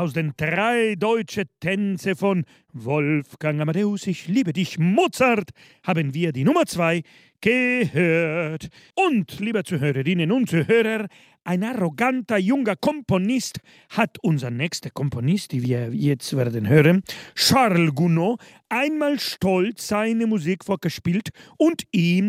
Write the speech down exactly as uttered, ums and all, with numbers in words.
aus den drei deutsche Tänze von Wolfgang Amadeus, ich liebe dich, Mozart, haben wir die Nummer zwei gehört. Und, liebe Zuhörerinnen und Zuhörer, ein arroganter junger Komponist hat unser nächster Komponist, die wir jetzt werden hören, Charles Gounod, einmal stolz seine Musik vorgespielt und ihm